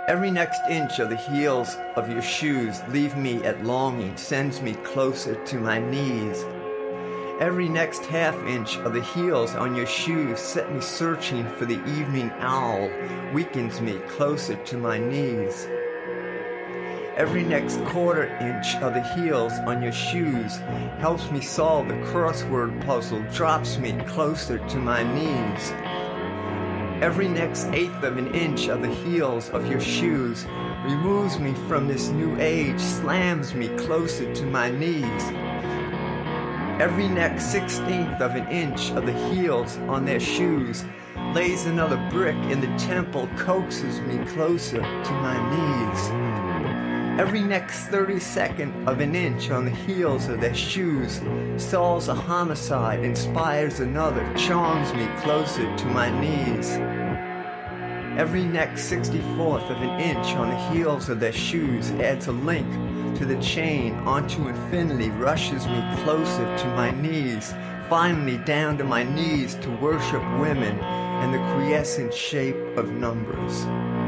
Every next inch of the heels of your shoes leave me at longing, sends me closer to my knees. Every next half inch of the heels on your shoes set me searching for the evening owl, weakens me closer to my knees. Every next quarter inch of the heels on your shoes helps me solve the crossword puzzle, drops me closer to my knees. Every next eighth of an inch of the heels of your shoes removes me from this new age, slams me closer to my knees. Every next 16th of an inch of the heels on their shoes lays another brick in the temple, coaxes me closer to my knees. Every next 32nd of an inch on the heels of their shoes solves a homicide, inspires another, charms me closer to my knees. Every next 64th of an inch on the heels of their shoes adds a link to the chain onto infinity, rushes me closer to my knees, finally down to my knees to worship women and the quiescent shape of numbers.